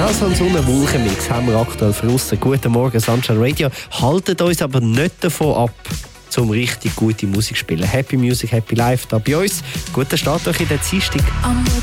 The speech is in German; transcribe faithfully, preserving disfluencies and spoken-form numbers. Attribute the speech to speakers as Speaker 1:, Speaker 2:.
Speaker 1: Genau so einen Sonnenwolkenmix haben wir aktuell für uns. Guten Morgen, Sunshine Radio. Haltet uns aber nicht davon ab, zum richtig gute Musik zu spielen. Happy Music, Happy Life da bei uns. Guten Start euch in den Dienstag.